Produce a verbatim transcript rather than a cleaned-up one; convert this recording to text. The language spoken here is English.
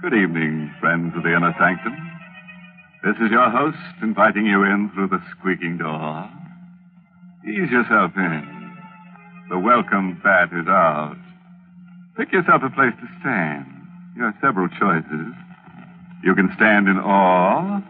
Good evening, friends of the Inner Sanctum. This is your host inviting you in through the squeaking door. Ease yourself in. The welcome bat is out. Pick yourself a place to stand. You have several choices. You can stand in awe